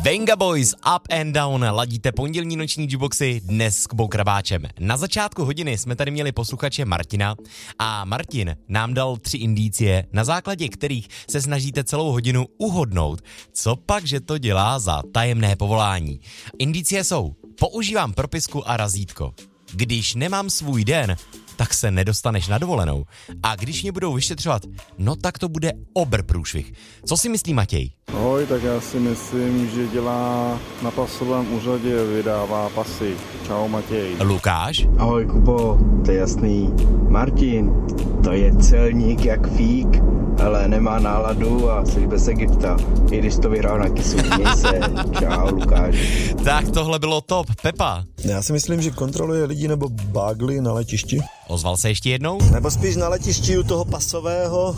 Venga Boys, Up and Down, ladíte pondělní noční jukeboxy dnes s Kubou Krabáčem. Na začátku hodiny jsme tady měli posluchače Martina a Martin nám dal 3 indicie, na základě kterých se snažíte celou hodinu uhodnout, co pak, že to dělá za tajemné povolání. Indicie jsou: používám propisku a razítko. Když nemám svůj den, tak se nedostaneš na dovolenou. A když mě budou vyšetřovat, no tak to bude průšvih. Co si myslí Matěj? Ahoj, tak já si myslím, že dělá na pasovém úřadě, vydává pasy. Čau Matěj. Lukáš? Ahoj Kubo, to je jasný. Martin, to je celník jak fík, ale nemá náladu a slíbe se gifta. I když to vyhrál na kysu, měj se. Čau Lukáš. Tak tohle bylo top. Pepa? Já si myslím, že kontroluje lidi nebo bágly na letišti. Ozval se ještě jednou? Nebo spíš na letišti u toho pasového.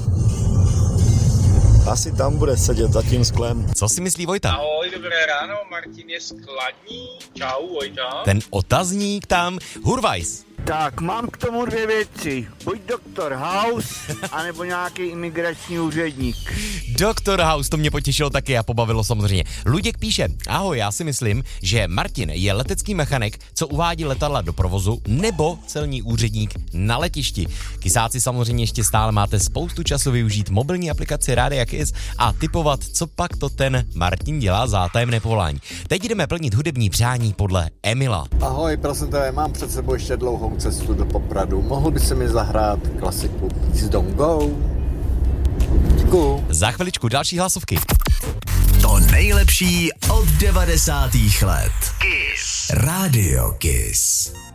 Asi tam bude sedět za tím sklem. Co si myslí Vojta? Ahoj, dobré ráno, Martin je skladní. Čau, Vojta. Ten otazník tam, Hurvajs. Tak, mám k tomu 2 věci. Buď doktor House, anebo nějaký imigrační úředník. Doktor House, to mě potěšilo taky a pobavilo samozřejmě. Luděk píše: ahoj, já si myslím, že Martin je letecký mechanik, co uvádí letadla do provozu, nebo celní úředník na letišti. Kysáci, samozřejmě ještě stále máte spoustu času využít mobilní aplikaci Rádia Kiss a tipovat, co pak to ten Martin dělá za tajemné povolání. Teď jdeme plnit hudební přání podle Emila. Ahoj, prosím tebe, mám před sebou ještě dlouhou cestu do Popradu. Mohl by se mi zahrát klasiku Please Don't Go? Děkuju. Za chviličku další hlasovky. To nejlepší od 90. let. Kiss. Radio Kiss.